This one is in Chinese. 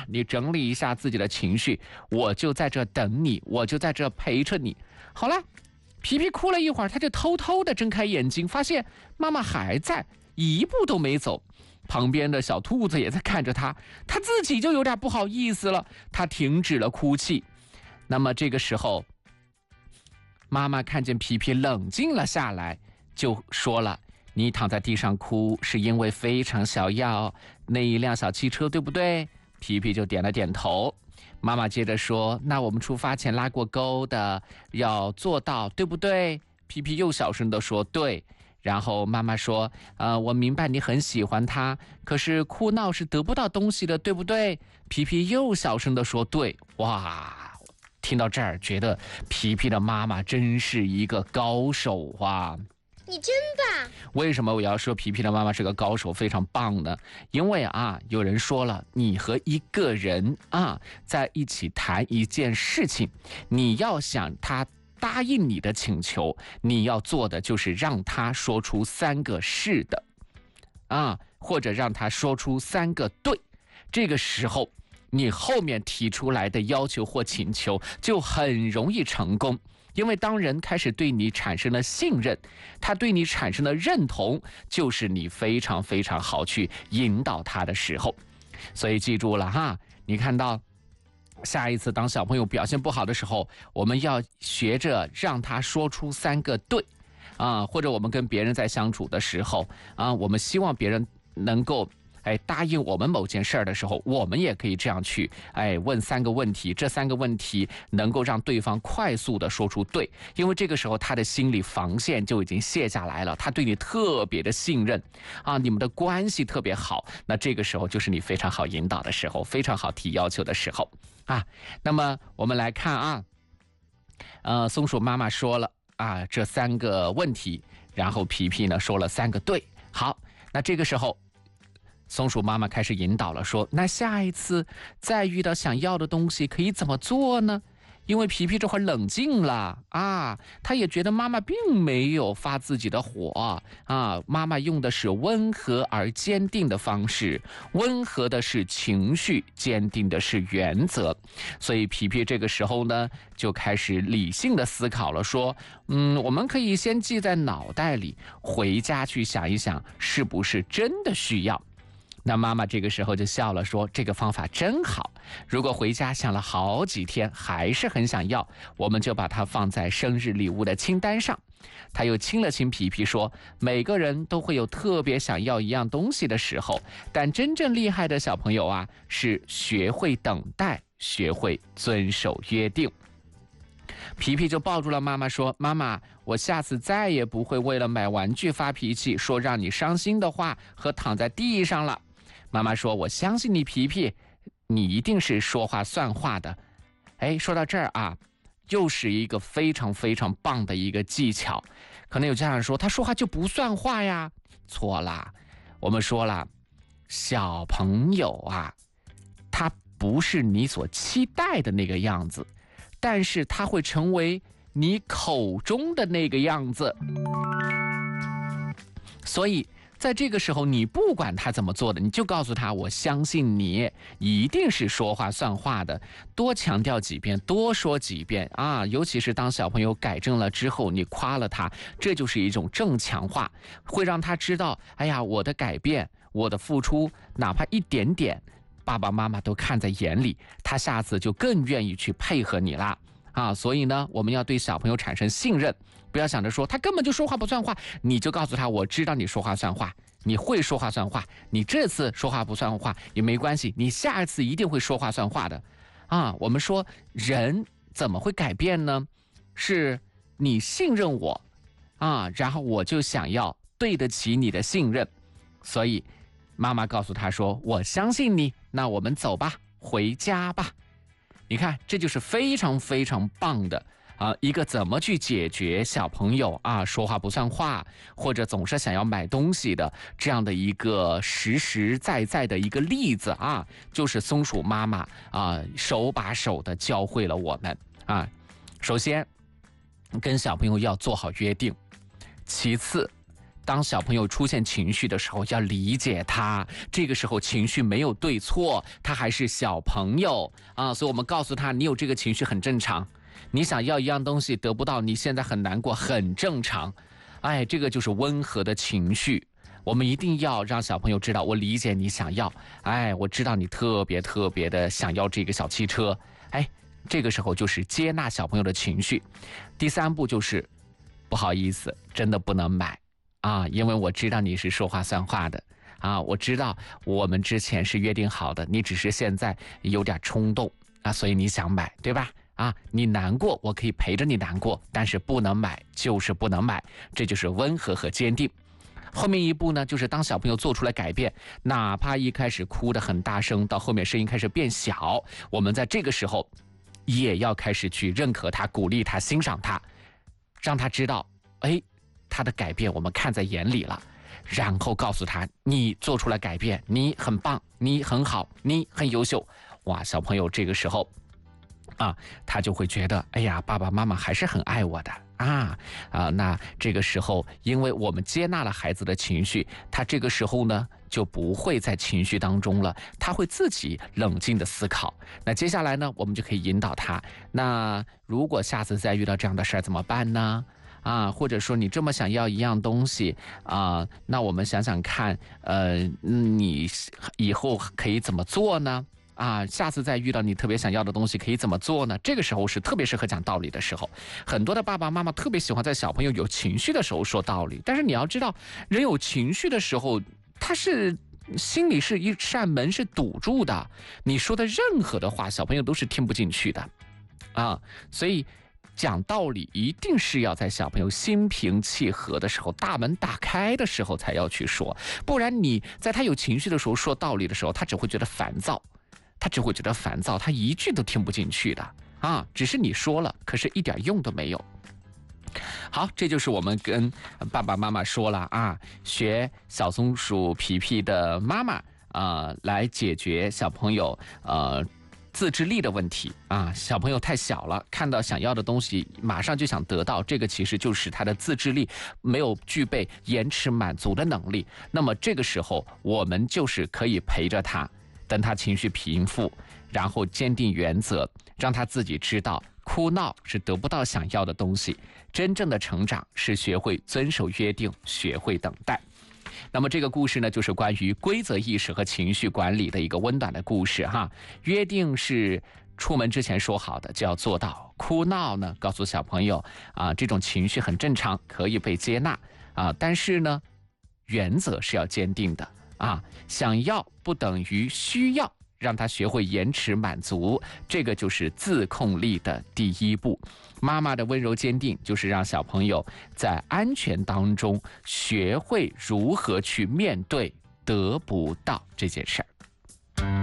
你整理一下自己的情绪，我就在这等你，我就在这陪着你。好了，皮皮哭了一会儿，他就偷偷的睁开眼睛，发现妈妈还在，一步都没走。旁边的小兔子也在看着他，他自己就有点不好意思了，他停止了哭泣。那么这个时候，妈妈看见皮皮冷静了下来，就说了，你躺在地上哭是因为非常想要那一辆小汽车，对不对？皮皮就点了点头。妈妈接着说，那我们出发前拉过钩的要做到，对不对？皮皮又小声地说，对。然后妈妈说，我明白你很喜欢他，可是哭闹是得不到东西的，对不对？皮皮又小声地说，对。哇，听到这儿，觉得皮皮的妈妈真是一个高手啊！ 你真棒！ 为什么我要说皮皮的妈妈是个高手，非常棒呢？因为有人说了，你和一个人在一起谈一件事情，你要想他答应你的请求，你要做的就是让他说出3个是的或者让他说出3个对。这个时候你后面提出来的要求或请求就很容易成功。因为当人开始对你产生了信任，他对你产生了认同，就是你非常非常好去引导他的时候。所以记住了你看到下一次当小朋友表现不好的时候，我们要学着让他说出3个对或者我们跟别人在相处的时候我们希望别人能够答应我们某件事儿的时候，我们也可以这样去问3个问题，这3个问题能够让对方快速的说出对，因为这个时候他的心理防线就已经卸下来了，他对你特别的信任你们的关系特别好，那这个时候就是你非常好引导的时候，非常好提要求的时候那么我们来看松鼠妈妈说了这3个问题，然后皮皮呢说了3个对。好，那这个时候松鼠妈妈开始引导了，说那下一次再遇到想要的东西可以怎么做呢？因为皮皮这会儿冷静了他也觉得妈妈并没有发自己的火妈妈用的是温和而坚定的方式，温和的是情绪，坚定的是原则。所以皮皮这个时候呢就开始理性的思考了，说我们可以先记在脑袋里，回家去想一想是不是真的需要。那妈妈这个时候就笑了，说这个方法真好，如果回家想了好几天还是很想要，我们就把它放在生日礼物的清单上。他又亲了亲皮皮，说每个人都会有特别想要一样东西的时候，但真正厉害的小朋友是学会等待，学会遵守约定。皮皮就抱住了妈妈，说妈妈，我下次再也不会为了买玩具发脾气，说让你伤心的话和躺在地上了。妈妈说，我相信你皮皮，你一定是说话算话的。说到这儿又是一个非常非常棒的一个技巧。可能有家长说他说话就不算话呀，错啦。我们说了，小朋友他不是你所期待的那个样子，但是他会成为你口中的那个样子。所以在这个时候，你不管他怎么做的，你就告诉他，我相信你一定是说话算话的。多强调几遍，多说几遍尤其是当小朋友改正了之后，你夸了他，这就是一种正强化，会让他知道，我的改变，我的付出，哪怕一点点，爸爸妈妈都看在眼里，他下次就更愿意去配合你啦所以呢，我们要对小朋友产生信任，不要想着说他根本就说话不算话，你就告诉他，我知道你说话算话，你会说话算话，你这次说话不算话也没关系，你下一次一定会说话算话的我们说人怎么会改变呢？是你信任我然后我就想要对得起你的信任。所以妈妈告诉他说，我相信你，那我们走吧，回家吧。你看，这就是非常非常棒的一个怎么去解决小朋友说话不算话，或者总是想要买东西的这样的一个实实在在的一个例子就是松鼠妈妈手把手的教会了我们首先跟小朋友要做好约定，其次当小朋友出现情绪的时候，要理解他。这个时候情绪没有对错，他还是小朋友啊，所以我们告诉他，你有这个情绪很正常。你想要一样东西得不到，你现在很难过，很正常。哎，这个就是温和的情绪。我们一定要让小朋友知道，我理解你想要，哎，我知道你特别的想要这个小汽车，哎，这个时候就是接纳小朋友的情绪。第3步就是不好意思，真的不能买啊，因为我知道你是说话算话的啊，我知道我们之前是约定好的，你只是现在有点冲动啊，所以你想买，对吧？啊，你难过，我可以陪着你难过，但是不能买就是不能买，这就是温和和坚定。后面一步呢，就是当小朋友做出来改变，哪怕一开始哭得很大声，到后面声音开始变小，我们在这个时候也要开始去认可他、鼓励他、欣赏他，让他知道，哎，他的改变我们看在眼里了，然后告诉他，你做出来改变，你很棒，你很好，你很优秀。哇，小朋友这个时候啊，他就会觉得，哎呀，爸爸妈妈还是很爱我的那这个时候，因为我们接纳了孩子的情绪，他这个时候呢就不会在情绪当中了，他会自己冷静的思考。那接下来呢，我们就可以引导他，那如果下次再遇到这样的事儿怎么办呢？或者说你这么想要一样东西那我们想想看，你以后可以怎么做呢？下次再遇到你特别想要的东西可以怎么做呢？这个时候是特别适合讲道理的时候。很多的爸爸妈妈特别喜欢在小朋友有情绪的时候说道理，但是你要知道，人有情绪的时候，他是心里是一扇门是堵住的，你说的任何的话，小朋友都是听不进去的所以讲道理一定是要在小朋友心平气和的时候，大门打开的时候才要去说，不然你在他有情绪的时候说道理的时候，他只会觉得烦躁，他一句都听不进去的只是你说了，可是一点用都没有。好，这就是我们跟爸爸妈妈说了学小松鼠皮皮的妈妈来解决小朋友自制力的问题小朋友太小了，看到想要的东西马上就想得到，这个其实就是他的自制力没有具备延迟满足的能力。那么这个时候我们就是可以陪着他，等他情绪平复，然后坚定原则，让他自己知道哭闹是得不到想要的东西，真正的成长是学会遵守约定，学会等待。那么这个故事呢，就是关于规则意识和情绪管理的一个温暖的故事约定是出门之前说好的，就要做到。哭闹呢，告诉小朋友这种情绪很正常，可以被接纳但是呢，原则是要坚定的想要不等于需要，让他学会延迟满足，这个就是自控力的第一步。妈妈的温柔坚定，就是让小朋友在安全当中学会如何去面对得不到这件事儿。